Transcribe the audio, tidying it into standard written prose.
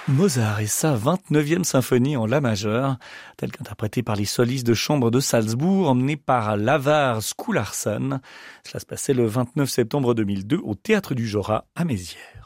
Mozart et sa 29e symphonie en la majeur, telle qu'interprétée par les solistes de chambre de Salzbourg, emmenés par Lavar Skúlason. Cela se passait le 29 septembre 2002 au Théâtre du Jorat à Mézières.